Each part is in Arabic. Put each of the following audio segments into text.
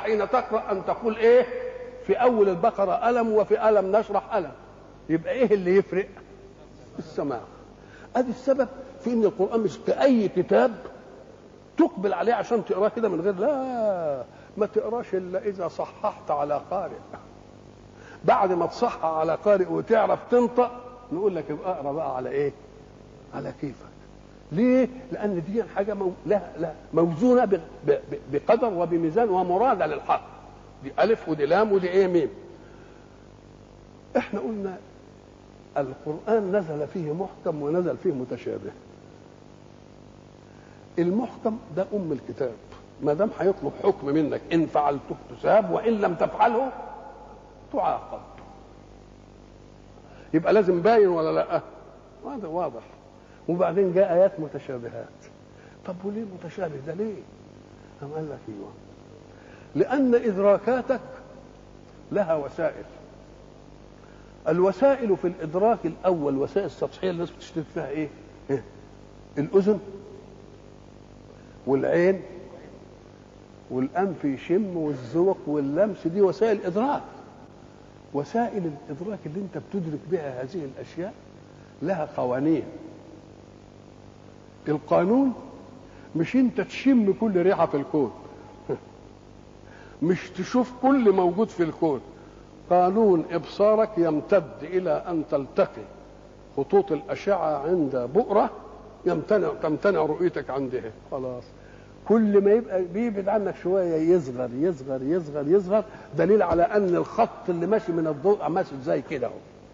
حين تقرأ أن تقول إيه في أول البقرة ألم وفي ألم نشرح ألم، يبقى إيه اللي يفرق؟ السماع. أدي السبب في إن القرآن مش كأي كتاب تقبل عليه عشان تقراه كده من غير، لا، ما تقراش إلا إذا صححت على قارئ. بعد ما تصحح على قارئ وتعرف تنطق نقول لك يبقى اقرا بقى على إيه؟ على كيفك. ليه؟ لأن دي حاجة لا موزونة بقدر وبميزان ومرادة للحق. دي ألف ودي لام ودي إيه ميم. إحنا قلنا القرآن نزل فيه محكم ونزل فيه متشابه. المحكم ده أم الكتاب، ما دام هيطلب حكم منك إن فعلته تثاب وإن لم تفعله تعاقب. يبقى لازم باين ولا لا؟ هذا واضح. وبعدين جاء آيات متشابهات. طب وليه متشابه ده ليه؟ أم قال لك ايوه، لأن إدراكاتك لها وسائل. الوسائل في الإدراك الأول وسائل سطحية الناس بتشترك فيها إيه؟ الأذن والعين والأنف يشم والذوق واللمس، دي وسائل إدراك. وسائل الإدراك اللي أنت بتدرك بها هذه الأشياء لها قوانين. القانون مش أنت تشم كل ريحة في الكون، مش تشوف كل موجود في الكون. قانون إبصارك يمتد إلى أن تلتقي خطوط الأشعة عند بؤرة تمتنع رؤيتك عندها، خلاص. كل ما يبقى بيبعد عنك شوية يصغر يصغر يصغر يصغر، دليل على أن الخط اللي ماشي من الضوء ماشي زي كده اهو.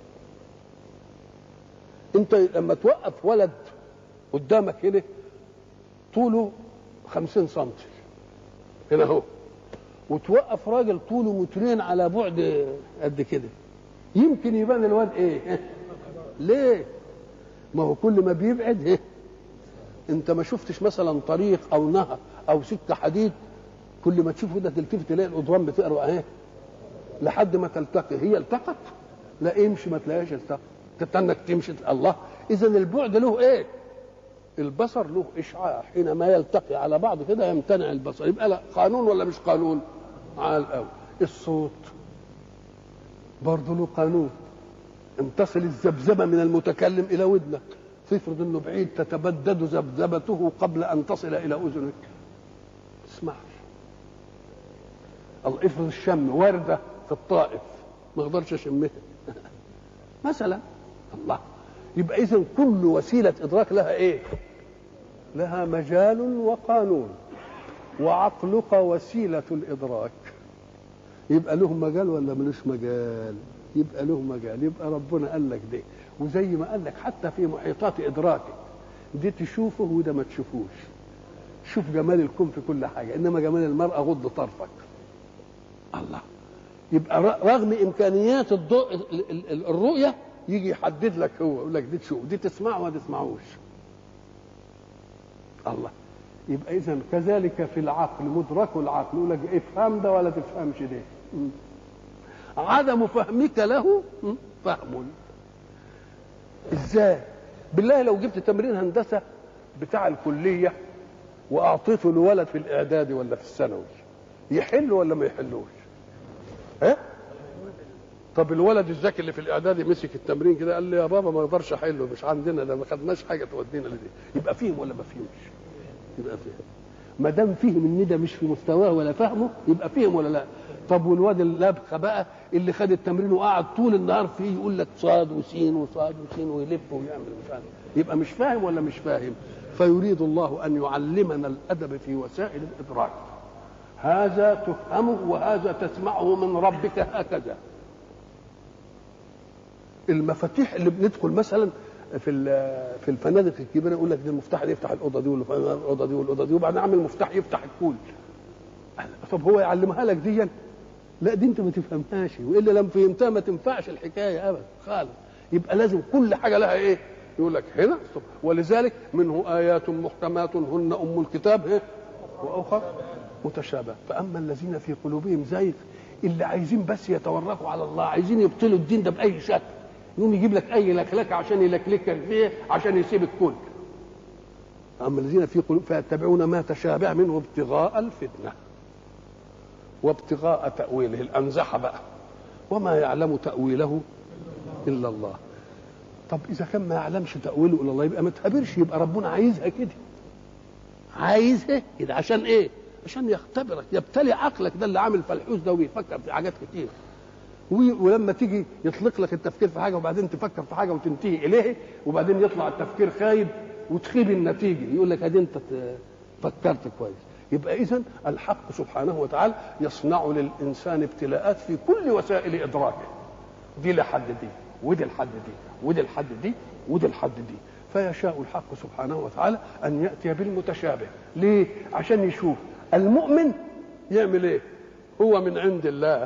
أنت لما توقف ولد قدامك هنا طوله 50 سنتي هنا اهو، وتوقف راجل طوله مترين على بعد قد كده، يمكن يبان الواد ايه؟ ليه؟ ما هو كل ما بيبعد ايه؟ انت ما شفتش مثلا طريق او نهر او سكه حديد كل ما تشوفه ده تلتفت تلاقي القضبان بتقرا اهي لحد ما تلتقي. هي التقت؟ لا، امشي ما تلاقيش التقت، تتنك تمشي. الله، اذا البعد له ايه؟ البصر له اشعاع، حينما يلتقي على بعض كده يمتنع البصر. يبقى لا قانون ولا مش قانون؟ على الاول. الصوت برضه له قانون، ان تصل الذبذبه من المتكلم الى ودنك، تفرض انه بعيد تتبدد ذبذبته قبل ان تصل الى اذنك، تسمعش. الله، افرض الشم ورده في الطائف ما اقدرش اشمها مثلا. الله، يبقى اذا كل وسيله ادراك لها ايه؟ لها مجال وقانون. وعقلك وسيله الادراك، يبقى له مجال ولا ملوش مجال؟ يبقى له مجال. يبقى ربنا قال لك ده، وزي ما قال لك حتى في محيطات ادراكك دي تشوفه وده ما تشوفوش. شوف جمال الكون في كل حاجه، انما جمال المرأة غض طرفك. الله، يبقى رغم امكانيات الضوء الرؤيه يجي يحدد لك، هو يقول لك دي تشوف دي تسمع وما تسمعوش. الله، يبقى اذا كذلك في العقل، مدرك العقل يقول لك افهم ده ولا تفهمش ده. عدم فهمك له فهم. ازاي؟ بالله لو جبت تمرين هندسه بتاع الكليه واعطيته لولد في الاعدادي ولا في الثانوي، يحل ولا ما يحلوش؟ ها؟ طب الولد الذكي اللي في الاعدادي مسك التمرين كده قال لي يا بابا ما اقدرش احله، مش عندنا ده، ما خدناش حاجه تودينا لدي. يبقى فيهم ولا ما فيهمش؟ يبقى فيهم. ما دام فيهم ان ده مش في مستواه ولا فهمه يبقى فيهم ولا لا؟ طب والواد اللبخه بقى اللي خد التمرين وقعد طول النهار فيه يقول لك صاد وسين وصاد وسين ويلف ويعمل مش عارف، يبقى مش فاهم ولا مش فاهم؟ فيريد الله ان يعلمنا الادب في وسائل الادراك. هذا تفهمه وهذا تسمعه من ربك هكذا. المفاتيح اللي بندخل مثلا في الفنادق الكبيره يقول لك ده المفتاح اللي يفتح الاوضه دي والاوضه دي والاوضه دي، وبعدين اعمل مفتاح يفتح الكل. طب هو يعلمها لك دي؟ لا، دي انت ما تفهمهاش، والا لم فهمتها ما تنفعش الحكايه ابدا خالص. يبقى لازم كل حاجه لها ايه؟ يقول لك هنا. ولذلك منه ايات محكمات هن ام الكتاب واخر متشابه. فاما الذين في قلوبهم زيغ، اللي عايزين بس يتورطوا على الله، عايزين يبطلوا الدين ده باي شكل، يقوم يجيب لك اي لكلكه عشان يلكلكك فيه عشان يسيب الكل. اما الذين في قلوب فيتبعون ما تشابه منه ابتغاء الفتنه. وابتغاء تأويله، الأنزحة بقى، وما يعلم تأويله إلا الله. طب إذا كان ما يعلمش تأويله إلا الله يبقى ما تهبرش، يبقى ربنا عايزها كده، عايزها كده عشان إيه؟ عشان يختبرك، يبتلي عقلك ده اللي عامل فلحوس ده ويفكر في حاجات كتير. ولما تيجي يطلق لك التفكير في حاجه وبعدين تفكر في حاجه وتنتهي اليه، وبعدين يطلع التفكير خايب وتخيب النتيجه، يقول لك ادي انت فكرت كويس. يبقى اذا الحق سبحانه وتعالى يصنع للانسان ابتلاءات في كل وسائل ادراكه، دي لحد دي ودي لحد دي ودي لحد دي ودي لحد دي. فيشاء الحق سبحانه وتعالى ان ياتي بالمتشابه. ليه؟ عشان يشوف المؤمن يعمل ايه. هو من عند الله،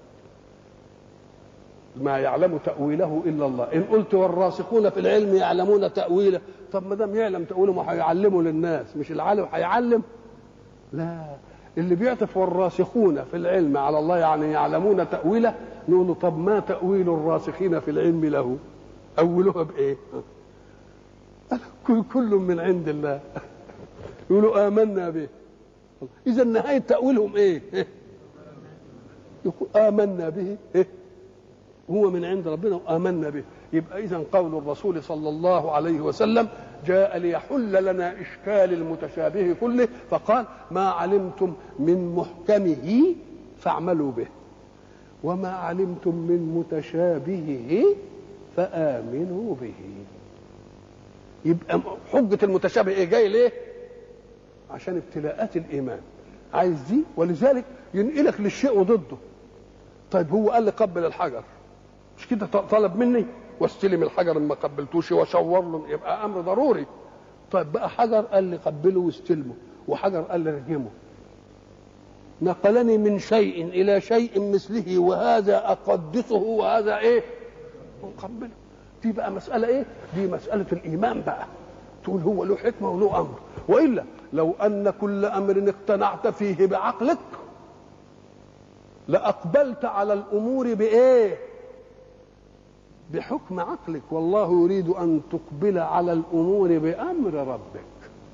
ما يعلم تأويله إلا الله. إن قلت والراسخون في العلم يعلمون تأويله، طب ما دام يعلم تأويله ما هيعلمه للناس، مش العالم هيعلم؟ لا، اللي بيعطف والراسخون في العلم على الله يعني يعلمون تأويله، نقول له طب ما تأويل الراسخين في العلم له؟ أولها بإيه؟ كل من عند الله. يقولوا آمنا به. إذا نهاية تأويلهم إيه؟ يقول آمنا به، إيه؟ هو من عند ربنا وآمنا به. يبقى إذن قول الرسول صلى الله عليه وسلم جاء ليحل لنا إشكال المتشابه كله، فقال ما علمتم من محكمه فاعملوا به، وما علمتم من متشابهه فآمنوا به. يبقى حجة المتشابه إيه؟ جاي ليه؟ عشان ابتلاءات الإيمان، عايز دي، ولذلك ينقلك للشيء وضده. طيب هو قال لي قبل الحجر، مش كده طلب مني واستلم الحجر ما قبلتوش وشاور له، يبقى امر ضروري. طيب بقى حجر قال لي قبله واستلمه، وحجر قال لي رجمه، نقلني من شيء الى شيء مثله، وهذا اقدسه وهذا ايه قبله. دي بقى مساله ايه؟ دي مساله الايمان بقى، تقول هو له حكمه وله امر. والا لو ان كل امر اقتنعت فيه بعقلك لاقبلت على الامور بايه؟ بحكم عقلك. والله يريد ان تقبل على الامور بامر ربك.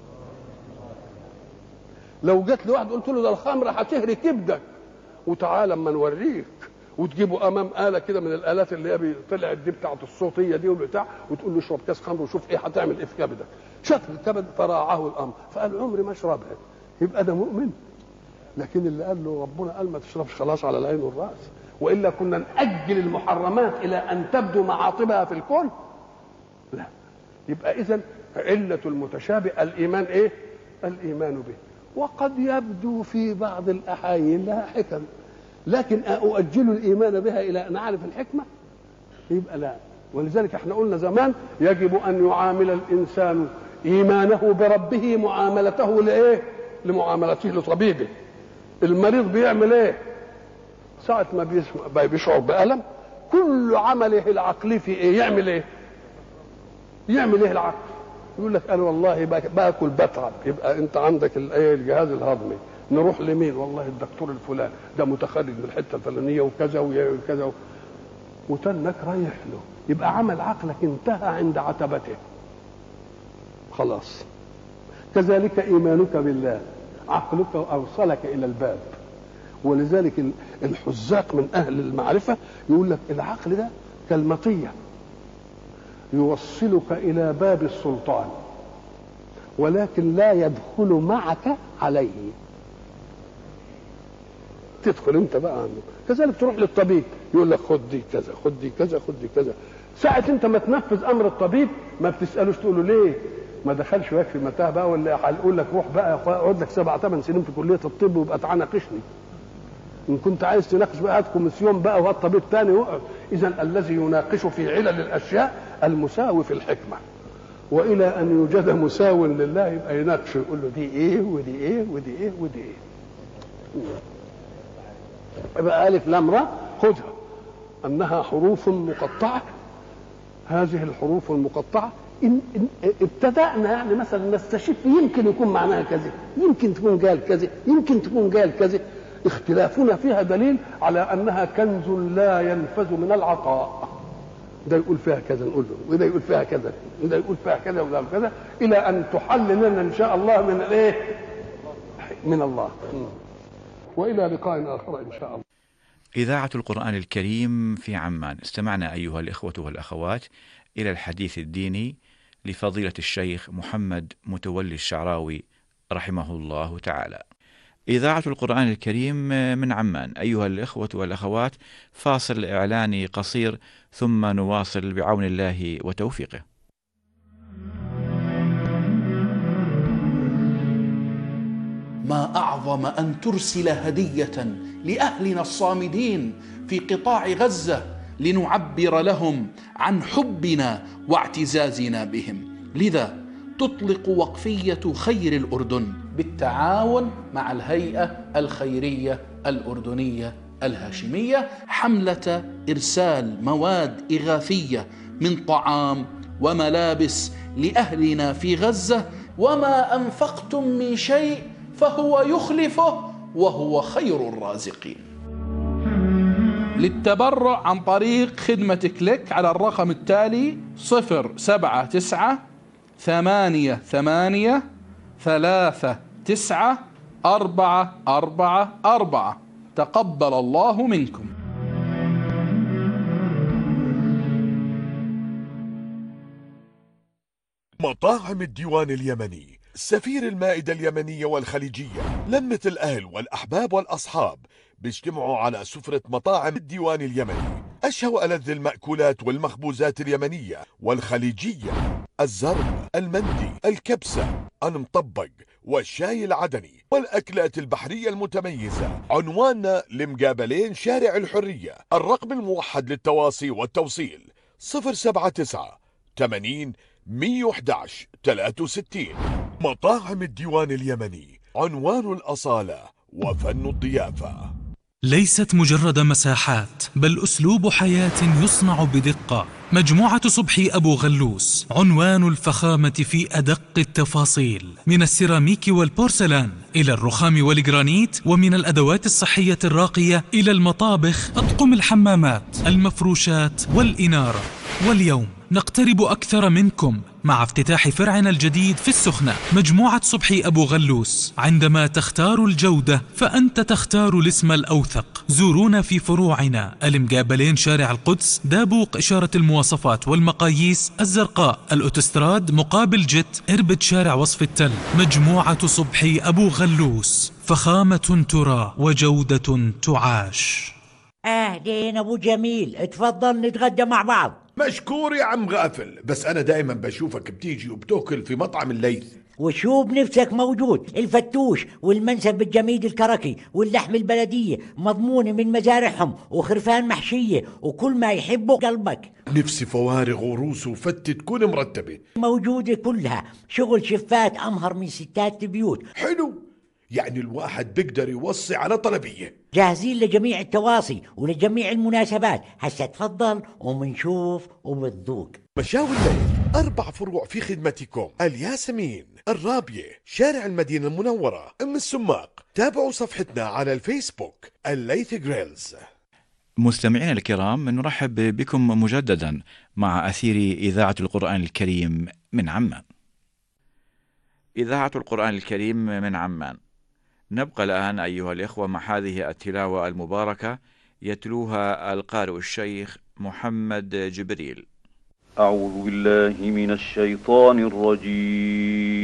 لو جت لواحد قلت له ده الخمره هتهري كبدك، وتعالى اما نوريك، وتجيبه امام اله كده من الالات اللي هي طلعت دي بتاعه الصوتيه دي والبتاع، وتقول له اشرب كاس خمر وشوف ايه هتعمل ايه في كبدك. شاف الكبد فراعه الامر فقال عمري ما اشربها، يبقى ده مؤمن. لكن اللي قال له ربنا قال ما تشربش، خلاص على العين والراس. والا كنا ناجل المحرمات الى ان تبدو معاطبها في الكون. لا، يبقى اذا عله المتشابه الايمان ايه؟ الايمان به. وقد يبدو في بعض الاحايين لها حكم، لكن اؤجل الايمان بها الى ان اعرف الحكمه؟ يبقى لا. ولذلك احنا قلنا زمان يجب ان يعامل الانسان ايمانه بربه معاملته لايه؟ لمعاملته لطبيبه. المريض بيعمل ايه ساعة ما بيشعر بألم؟ كل عمله العقلي في ايه؟ يعمل ايه؟ يعمل ايه العقل؟ يقول لك انا والله باكل بتعب، يبقى انت عندك الجهاز الهضمي، نروح لمين؟ والله الدكتور الفلان ده متخرج من الحته الفلانيه وكذا وكذا، وتنك رايح له. يبقى عمل عقلك انتهى عند عتبته، خلاص. كذلك ايمانك بالله، عقلك اوصلك الى الباب. ولذلك الحزاق من اهل المعرفه يقول لك العقل ده كالمطيه يوصلك الى باب السلطان، ولكن لا يدخل معك عليه. تدخل انت بقى عنه. كذلك تروح للطبيب يقول لك خد دي كذا، خد دي كذا، خد دي كذا. ساعة انت ما تنفذ امر الطبيب ما بتسالوش تقول له ليه ما دخلش ويكفي متاه بقى، ولا هيقول لك روح بقى اقعد لك 7-8 سنين في كليه الطب وابقى تعالى ناقشني. ان كنت عايز تناقش بقى هات كوميسيون بقى وهات طبيب ثاني واقعد. اذا الذي يناقش في علل الاشياء المساوي في الحكمه، والى ان يوجد مساو لله يبقى يناقشه يقول له دي ايه ودي ايه ودي ايه ودي ايه. يبقى الف لام را خذها انها حروف مقطعه. هذه الحروف المقطعه إن ابتدأنا يعني مثلا نستشف يمكن يكون معناها كذا، يمكن تكون قال كذا، يمكن تكون قال كذا. اختلافنا فيها دليل على انها كنز لا ينفذ من العطاء. ده يقول فيها كذا نقول له، وده يقول فيها كذا، وده يقول فيها كذا وده كذا، الى ان تحل لنا ان شاء الله من الايه؟ من الله. وإلى لقاء آخر إن شاء الله. إذاعة القرآن الكريم في عمان. استمعنا أيها الإخوة والأخوات إلى الحديث الديني لفضيلة الشيخ محمد متولي الشعراوي رحمه الله تعالى. إذاعة القرآن الكريم من عمان. أيها الإخوة والأخوات، فاصل إعلاني قصير ثم نواصل بعون الله وتوفيقه. ما أعظم أن ترسل هدية لأهلنا الصامدين في قطاع غزة لنعبر لهم عن حبنا واعتزازنا بهم. لذا تطلق وقفية خير الأردن بالتعاون مع الهيئة الخيرية الأردنية الهاشمية حملة إرسال مواد إغاثية من طعام وملابس لأهلنا في غزة. وما أنفقتم من شيء فهو يخلفه وهو خير الرازقين. للتبرع عن طريق خدمة كليك على الرقم التالي 07988394444. تقبل الله منكم. مطاعم الديوان اليمني، سفير المائدة اليمنية والخليجية، لمة الأهل والأحباب والأصحاب بيجتمعوا على سفرة مطاعم الديوان اليمني. أشهى وألذ المأكولات والمخبوزات اليمنية والخليجية: الزرب، المندي، الكبسة، المطبق، والشاي العدني، والأكلات البحرية المتميزة. عنواننا لمقابلين شارع الحرية. الرقم الموحد للتواصي والتوصيل 079 80 111 63. مطاعم الديوان اليمني، عنوان الأصالة وفن الضيافة. ليست مجرد مساحات، بل أسلوب حياة يصنع بدقة. مجموعة صبحي أبو غلوس، عنوان الفخامة في أدق التفاصيل، من السيراميك والبورسلان إلى الرخام والجرانيت، ومن الأدوات الصحية الراقية إلى المطابخ، أطقم الحمامات، المفروشات والإنارة. واليوم نقترب أكثر منكم مع افتتاح فرعنا الجديد في السخنة. مجموعة صبحي أبو غلوس، عندما تختار الجودة فأنت تختار الاسم الأوثق. زورونا في فروعنا المقابلين شارع القدس، دابوق إشارة المواصفات والمقاييس الزرقاء، الأوتوستراد مقابل جت، إربد شارع وصف التل. مجموعة صبحي أبو غلوس، فخامة ترى وجودة تعاش. أهلين أبو جميل، اتفضل نتغدى مع بعض. مشكور يا عم غافل، بس أنا دائما بشوفك بتيجي وبتاكل في مطعم الليث. وشو بنفسك موجود، الفتوش والمنسف الجميد الكركي واللحم البلدية مضمونة من مزارعهم، وخرفان محشية، وكل ما يحبه قلبك. نفسي فوارغ وروس وفتة تكون مرتبة موجودة كلها، شغل شفات أمهر من ستات البيوت. حلو، يعني الواحد بيقدر يوصي على طلبية. جاهزين لجميع التواصي ولجميع المناسبات. هسا تفضل ومنشوف وبتذوق. مشاوي الليل 4 فروع في خدمتكم: الياسمين، الرابية، شارع المدينة المنورة، أم السماق. تابعوا صفحتنا على الفيسبوك الليث جريلز. مستمعينا الكرام، نرحب بكم مجددا مع أثير إذاعة القرآن الكريم من عمان. إذاعة القرآن الكريم من عمان. نبقى الآن أيها الإخوة مع هذه التلاوة المباركة يتلوها القارئ الشيخ محمد جبريل. أعوذ بالله من الشيطان الرجيم.